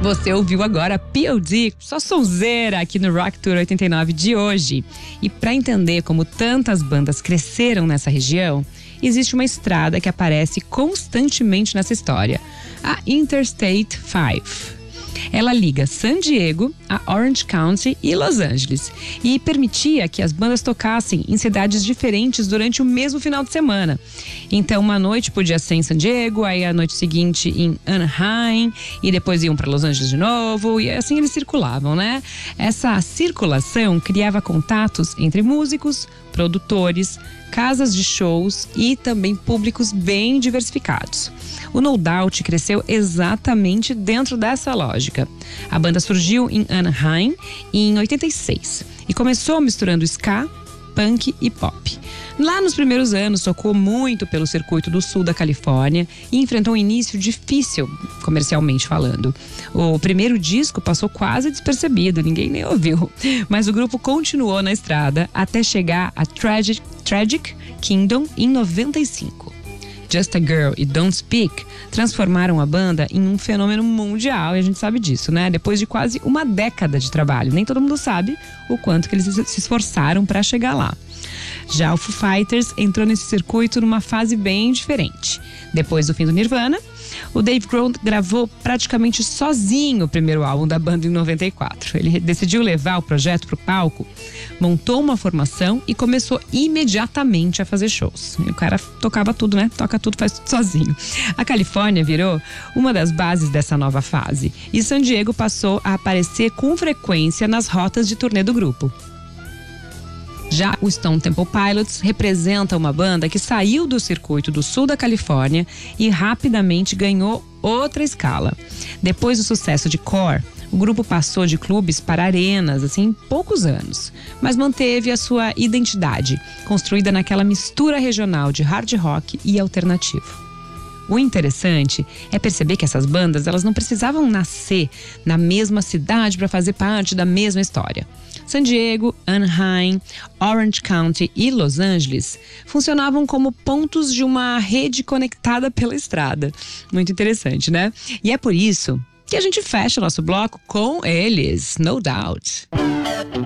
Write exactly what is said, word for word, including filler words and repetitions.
Você ouviu agora P O D, só sonzeira aqui no Rock Tour oitenta e nove de hoje. E para entender como tantas bandas cresceram nessa região, existe uma estrada que aparece constantemente nessa história, a Interstate cinco. Ela liga San Diego a Orange County e Los Angeles e permitia que as bandas tocassem em cidades diferentes durante o mesmo final de semana. Então, uma noite podia ser em San Diego, aí a noite seguinte em Anaheim e depois iam para Los Angeles de novo e assim eles circulavam, né? Essa circulação criava contatos entre músicos, produtores, casas de shows e também públicos bem diversificados. O No Doubt cresceu exatamente dentro dessa lógica. A banda surgiu em Anaheim em oitenta e seis e começou misturando ska, punk e pop. Lá nos primeiros anos, tocou muito pelo circuito do sul da Califórnia e enfrentou um início difícil, comercialmente falando. O primeiro disco passou quase despercebido, ninguém nem ouviu. Mas o grupo continuou na estrada até chegar a Tragic, Tragic Kingdom em noventa e cinco. Just a Girl e Don't Speak transformaram a banda em um fenômeno mundial, e a gente sabe disso, né? Depois de quase uma década de trabalho. Nem todo mundo sabe o quanto que eles se esforçaram para chegar lá. Já o Foo Fighters entrou nesse circuito numa fase bem diferente. Depois do fim do Nirvana, o Dave Grohl gravou praticamente sozinho o primeiro álbum da banda em noventa e quatro. Ele decidiu levar o projeto para o palco, montou uma formação e começou imediatamente a fazer shows. E o cara tocava tudo, né? Toca tudo, faz tudo sozinho. A Califórnia virou uma das bases dessa nova fase e San Diego passou a aparecer com frequência nas rotas de turnê do grupo. Já o Stone Temple Pilots representa uma banda que saiu do circuito do sul da Califórnia e rapidamente ganhou outra escala. Depois do sucesso de Core, o grupo passou de clubes para arenas, assim, em poucos anos, mas manteve a sua identidade, construída naquela mistura regional de hard rock e alternativo. O interessante é perceber que essas bandas elas não precisavam nascer na mesma cidade para fazer parte da mesma história. San Diego, Anaheim, Orange County e Los Angeles funcionavam como pontos de uma rede conectada pela estrada. Muito interessante, né? E é por isso que a gente fecha o nosso bloco com eles, No Doubt.